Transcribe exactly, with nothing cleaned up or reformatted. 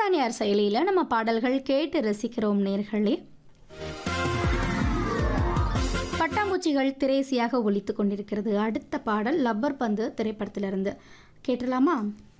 அமேசானியார் செயலியில் நம்ம பாடல்கள் கேட்டு ரசிக்கிறோம் நேர்களே. பட்டாம்பூச்சிகள் திரேசியாக ஒலித்து கொண்டிருக்கிறது. அடுத்த பாடல் லப்பர் பந்து திரைப்படத்திலிருந்து கேட்டலாமா?